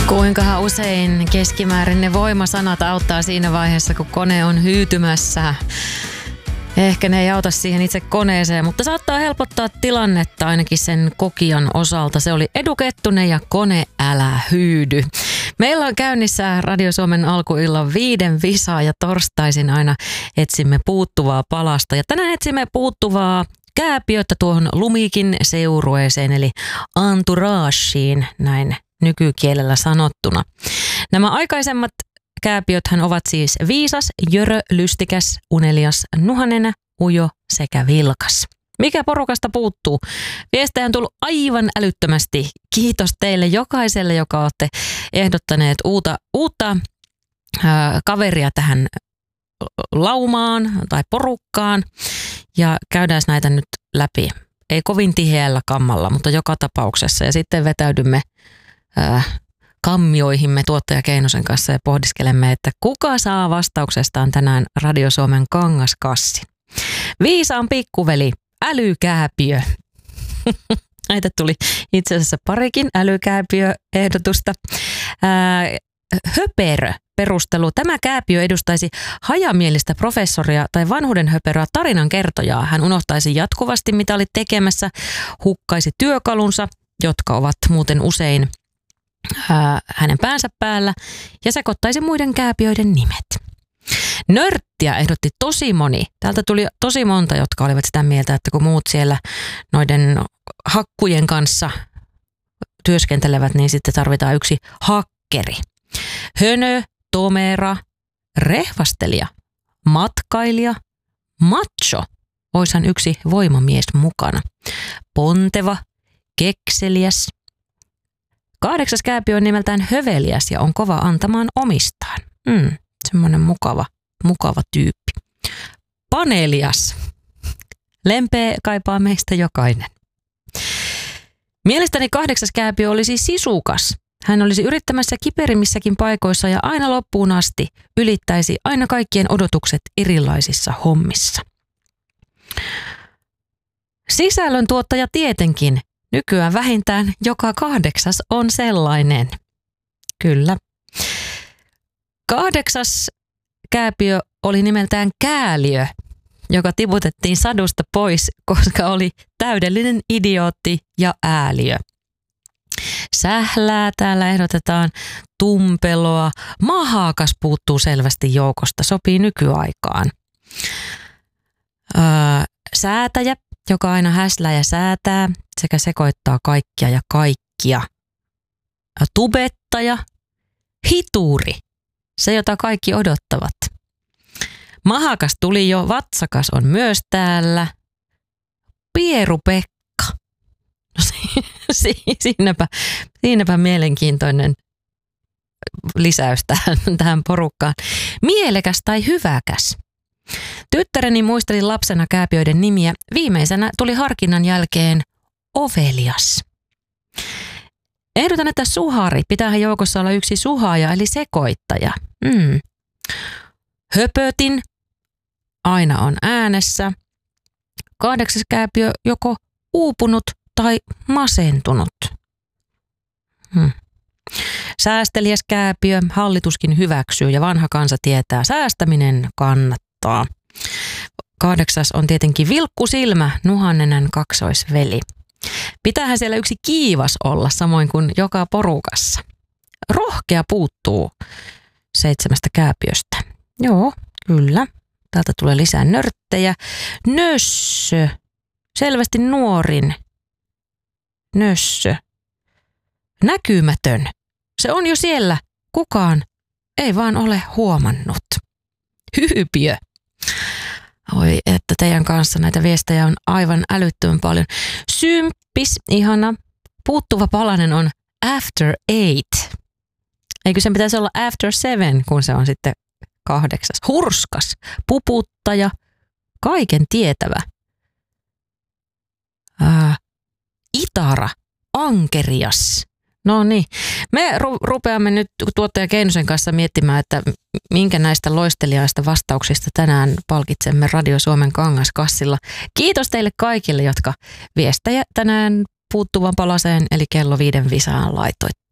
Kuinkahan usein keskimäärin ne voimasanat auttaa siinä vaiheessa, kun kone on hyytymässä? Ehkä ne ei auta siihen itse koneeseen, mutta saattaa helpottaa tilannetta ainakin sen kokijan osalta. Se oli Edu Kettunen ja Kone älä hyydy. Meillä on käynnissä Radio Suomen alkuillan 5 visa ja torstaisin aina etsimme puuttuvaa palasta. Ja tänään etsimme puuttuvaa kääpiötä tuohon Lumikin seurueeseen eli entourageen, näin nykykielellä sanottuna. Nämä aikaisemmat kääpiöthän ovat siis viisas, jörö, lystikäs, unelias, nuhanenä, ujo sekä vilkas. Mikä porukasta puuttuu? Viestejä on tullut aivan älyttömästi. Kiitos teille jokaiselle, joka olette ehdottaneet uutta kaveria tähän laumaan tai porukkaan. Ja käydään näitä nyt läpi. Ei kovin tiheällä kammalla, mutta joka tapauksessa. Ja sitten vetäydymme kammioihimme tuottaja Keinosen kanssa ja pohdiskelemme, että kuka saa vastauksestaan tänään Radio Suomen kangaskassi. Viisaan pikkuveli, älykääpiö. Näitä tuli itse asiassa parikin älykääpiöehdotusta. Höperö perustelu. Tämä kääpiö edustaisi hajamielistä professoria tai vanhuuden höperöä tarinan kertojaa. Hän unohtaisi jatkuvasti, mitä oli tekemässä, hukkaisi työkalunsa, jotka ovat muuten usein hänen päänsä päällä, ja sekoittaisi muiden kääpiöiden nimet. Nörttiä ehdotti tosi moni. Täältä tuli tosi monta, jotka olivat sitä mieltä, että kun muut siellä noiden hakkujen kanssa työskentelevät, niin sitten tarvitaan yksi hakkeri. Hönö, tomera, rehvastelija, matkailija, macho, oishan yksi voimamies mukana. Ponteva, kekseliäs. 8. kääpiö on nimeltään höveliäs ja on kova antamaan omistaan. Semmoinen mukava tyyppi. Panelias. Lempeä kaipaa meistä jokainen. Mielestäni 8. kääpiö olisi sisukas. Hän olisi yrittämässä kiperimmissäkin paikoissa ja aina loppuun asti ylittäisi aina kaikkien odotukset erilaisissa hommissa. Sisällöntuottaja tietenkin. Nykyään vähintään joka 8. on sellainen. Kyllä. 8. kääpiö oli nimeltään kääliö, joka tiputettiin sadusta pois, koska oli täydellinen idiootti ja ääliö. Sählää täällä ehdotetaan, tumpeloa, mahakas puuttuu selvästi joukosta, sopii nykyaikaan. Säätäjä, joka aina häslää ja säätää sekä sekoittaa kaikkia ja kaikkia. Tubettaja, hituri, se jota kaikki odottavat. Mahakas tuli jo, vatsakas on myös täällä. Pieru-Pekka. No siinäpä mielenkiintoinen lisäys tähän porukkaan. Mielekäs tai hyväkäs. Tyttäreni muisteli lapsena kääpiöiden nimiä. Viimeisenä tuli harkinnan jälkeen ovelias. Ehdotan, että suhari. Pitäähän joukossa olla yksi suhaaja eli sekoittaja. Höpötin. Aina on äänessä. 8. kääpiö joko uupunut tai masentunut. Säästeliäs kääpiö. Hallituskin hyväksyy ja vanha kansa tietää. Säästäminen kannattaa. 8. on tietenkin vilkkusilmä, nuhannenen kaksoisveli. Pitäähän siellä yksi kiivas olla, samoin kuin joka porukassa. Rohkea puuttuu 7. kääpiöstä. Joo, kyllä. Täältä tulee lisää nörttejä. Nössö. Selvästi nuorin. Nössö. Näkymätön. Se on jo siellä. Kukaan ei vaan ole huomannut. Hyypiö. Oi, että teidän kanssa näitä viestejä on aivan älyttömän paljon. Symppis, ihana. Puuttuva palanen on after 8. Eikö sen pitäisi olla after 7, kun se on sitten 8. Hurskas, puputtaja, kaiken tietävä. Itara, ankerias. No niin, me rupeamme nyt tuottaja Keinosen kanssa miettimään, että minkä näistä loistelijaista vastauksista tänään palkitsemme Radio Suomen kangaskassilla. Kiitos teille kaikille, jotka viestejä tänään puuttuvan palaseen eli kello 5 visaan laitoitte.